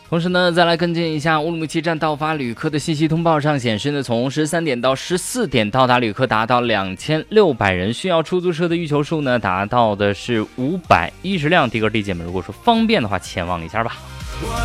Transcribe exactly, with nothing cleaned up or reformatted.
同时呢，再来跟进一下乌鲁木齐站到发旅客的信息通报上显示呢，从十三点到十四点到达旅客达到两千六百人，需要出租车的欲求数呢达到的是五百一十辆。的哥地姐们，如果说方便的话，前往一下吧。